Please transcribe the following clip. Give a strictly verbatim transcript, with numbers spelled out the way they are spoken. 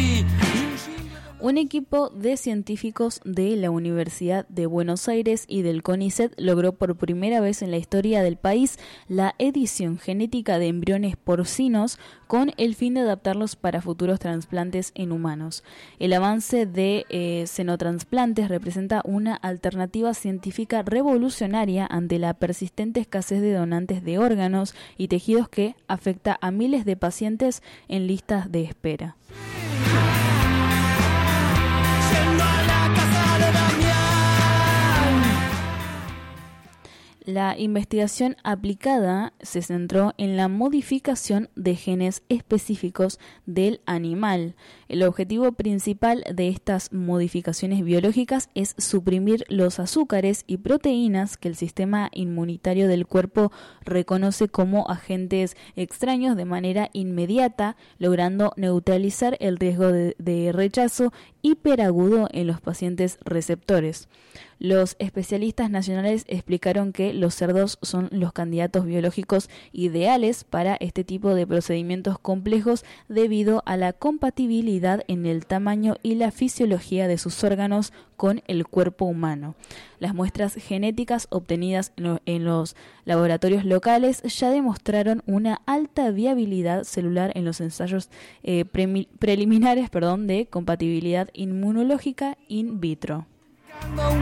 Un equipo de científicos de la Universidad de Buenos Aires y del CONICET logró por primera vez en la historia del país la edición genética de embriones porcinos con el fin de adaptarlos para futuros trasplantes en humanos. El avance de eh, xenotransplantes representa una alternativa científica revolucionaria ante la persistente escasez de donantes de órganos y tejidos que afecta a miles de pacientes en listas de espera. La investigación aplicada se centró en la modificación de genes específicos del animal. El objetivo principal de estas modificaciones biológicas es suprimir los azúcares y proteínas que el sistema inmunitario del cuerpo reconoce como agentes extraños de manera inmediata, logrando neutralizar el riesgo de, de rechazo hiperagudo en los pacientes receptores. Los especialistas nacionales explicaron que los cerdos son los candidatos biológicos ideales para este tipo de procedimientos complejos debido a la compatibilidad en el tamaño y la fisiología de sus órganos con el cuerpo humano. Las muestras genéticas obtenidas en, lo, en los laboratorios locales ya demostraron una alta viabilidad celular en los ensayos eh, pre, preliminares perdón, de compatibilidad inmunológica in vitro.